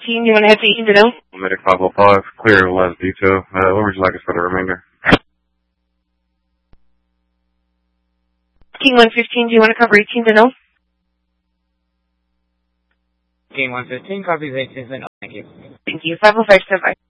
Do you want to head to 18 to know? Medic 505, clear last detail. What would you like us for the remainder? King 115, do you want to cover 18 to know? King 115, copies 18 to know. Thank you. Thank you. 505, stand by.